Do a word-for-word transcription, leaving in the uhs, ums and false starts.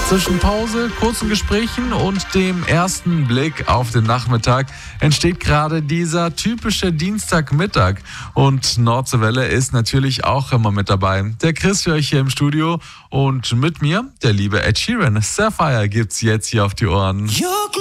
Zwischen Pause, kurzen Gesprächen und dem ersten Blick auf den Nachmittag entsteht gerade dieser typische Dienstagmittag. Und Nordseewelle ist natürlich auch immer mit dabei. Der Chris für euch hier im Studio und mit mir der liebe Ed Sheeran. Sapphire gibt's jetzt hier auf die Ohren.